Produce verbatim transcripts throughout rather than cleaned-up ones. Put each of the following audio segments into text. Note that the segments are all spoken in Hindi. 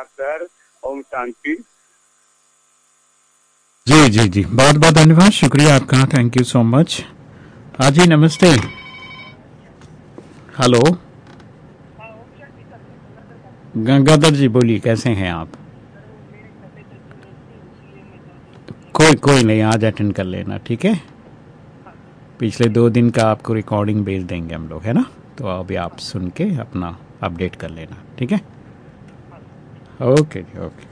प्रणाम सर। ओम शांति। जी जी जी, बहुत बहुत धन्यवाद, शुक्रिया आपका, थैंक यू सो मच। हाँ जी, नमस्ते। हेलो गंगाधर जी, बोलिए, कैसे हैं आप? कोई कोई नहीं, आज अटेंड कर लेना, ठीक है। पिछले दो दिन का आपको रिकॉर्डिंग भेज देंगे हम लोग, है ना। तो अभी आप सुन के अपना अपडेट कर लेना, ठीक है। ओके जी, ओके।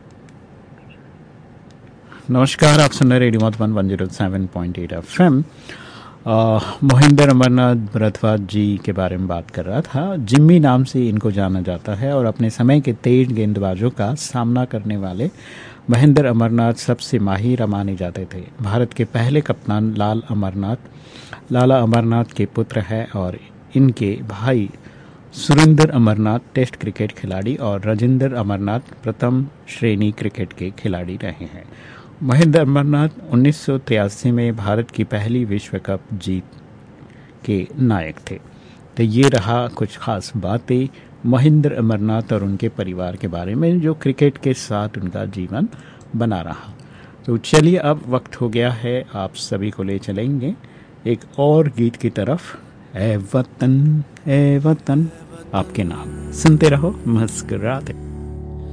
नमस्कार, आप सुन रहे radio Madhuban one zero seven point eight F M. Mohinder Amarnath Bharadwaj जी के बारे में बात कर रहा था। जिम्मी नाम से इनको जाना जाता है और अपने समय के तेज गेंदबाजों का सामना करने वाले महेंद्र अमरनाथ सबसे माहिर माने जाते थे। भारत के पहले कप्तान लाल अमरनाथ लाला अमरनाथ के पुत्र हैं और इनके भाई सुरेंद्र अमरनाथ टेस्ट क्रिकेट खिलाड़ी और राजेंद्र अमरनाथ प्रथम श्रेणी क्रिकेट के खिलाड़ी रहे हैं। महेंद्र अमरनाथ उन्नीस सौ तिरासी में भारत की पहली विश्व कप जीत के नायक थे। तो ये रहा कुछ खास बातें महेंद्र अमरनाथ और उनके परिवार के बारे में, जो क्रिकेट के साथ उनका जीवन बना रहा। तो चलिए, अब वक्त हो गया है, आप सभी को ले चलेंगे एक और गीत की तरफ। ए वतन ए वतन आपके नाम, सुनते रहो मुस्कुराते।